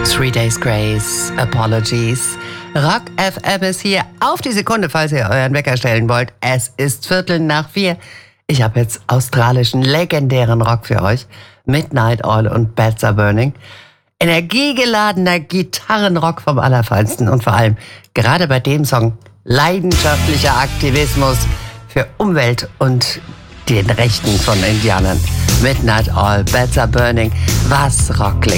Three Days Grace, Apologies. Rock FM ist hier auf die Sekunde, falls ihr euren Wecker stellen wollt. Es ist 4:15. Ich habe jetzt australischen, legendären Rock für euch. Midnight Oil und Beds Are Burning. Energiegeladener Gitarrenrock vom Allerfeinsten und vor allem, gerade bei dem Song, leidenschaftlicher Aktivismus für Umwelt und den Rechten von Indianern. Midnight Oil, Beds Are Burning. Was Rock klingt.